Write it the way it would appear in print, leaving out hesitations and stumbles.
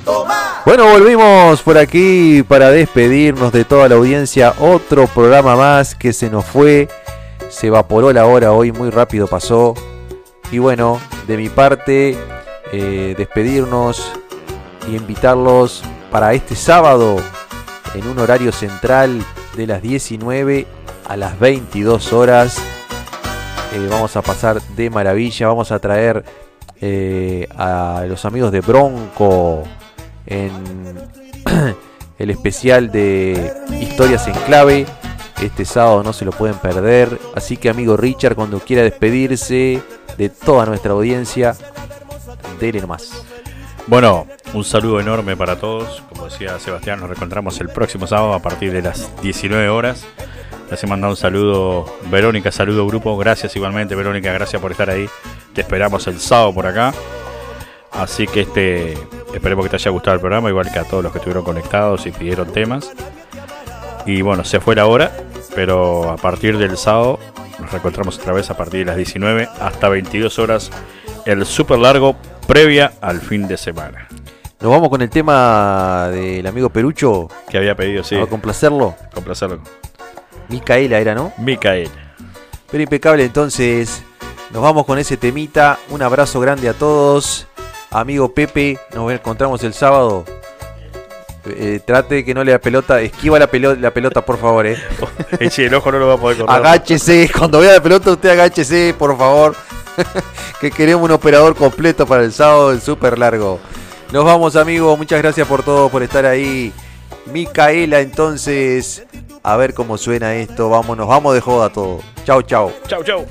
Bueno, volvimos por aquí para despedirnos de toda la audiencia. Otro programa más que se nos fue. Se evaporó la hora hoy, muy rápido pasó. Y bueno, de mi parte, despedirnos y invitarlos para este sábado en un horario central de las 19 a las 22 horas. Vamos a pasar de maravilla. Vamos a traer a los amigos de Bronco en el especial de Historias en Clave. Este sábado no se lo pueden perder. Así que, amigo Richard, cuando quiera despedirse de toda nuestra audiencia, dele nomás. Bueno, un saludo enorme para todos. Como decía Sebastián, nos reencontramos el próximo sábado a partir de las 19 horas. Les he mandado un saludo, Verónica, saludo grupo. Gracias igualmente, Verónica, gracias por estar ahí. Te esperamos el sábado por acá. Así que esperemos que te haya gustado el programa, igual que a todos los que estuvieron conectados y pidieron temas. Y bueno, se fue la hora, pero a partir del sábado nos reencontramos otra vez a partir de las 19 hasta 22 horas. El súper largo previa al fin de semana. Nos vamos con el tema del amigo Perucho. Que había pedido, sí. ¿A complacerlo? Complacerlo. Micaela era, ¿no? Micaela. Pero impecable, entonces nos vamos con ese temita. Un abrazo grande a todos. Amigo Pepe, nos encontramos el sábado. Trate de que no le da pelota. Esquiva la pelota, por favor. Sí, el ojo no lo va a poder cortar. Agáchese. Cuando vea la pelota, usted agáchese, por favor. Que queremos un operador completo para el sábado, el súper largo. Nos vamos, amigos. Muchas gracias por todo, por estar ahí. Micaela, entonces, a ver cómo suena esto. Vámonos, vamos de joda todo. Chau, chau. Chau, chau.